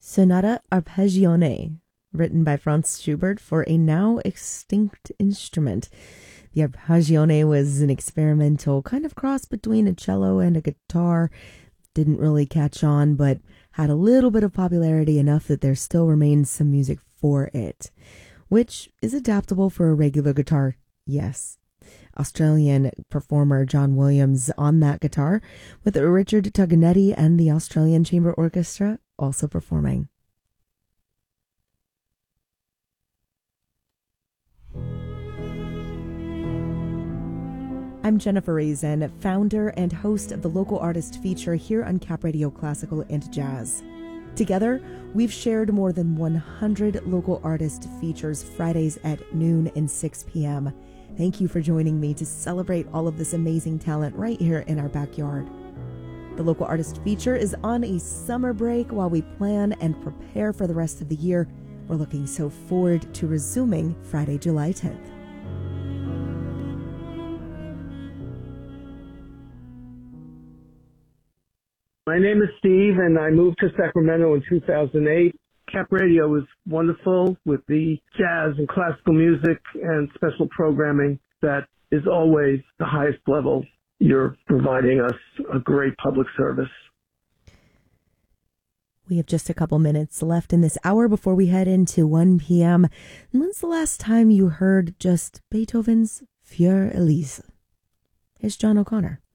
Sonata Arpeggione, written by Franz Schubert for a now extinct instrument. The arpeggione was an experimental kind of cross between a cello and a guitar. Didn't really catch on, but had a little bit of popularity enough that there still remains some music for it, which is adaptable for a regular guitar, yes. Australian performer John Williams on that guitar, with Richard Tognetti and the Australian Chamber Orchestra also performing. I'm Jennifer Reason, founder and host of the Local Artist Feature here on Cap Radio Classical and Jazz. Together, we've shared more than 100 local artist features Fridays at noon and 6 p.m. Thank you for joining me to celebrate all of this amazing talent right here in our backyard. The Local Artist Feature is on a summer break while we plan and prepare for the rest of the year. We're looking so forward to resuming Friday, July 10th. My name is Steve, and I moved to Sacramento in 2008. Cap Radio was wonderful with the jazz and classical music and special programming that is always the highest level. You're providing us a great public service. We have just a couple minutes left in this hour before we head into 1 p.m. When's the last time you heard just Beethoven's Für Elise? Here's John O'Connor.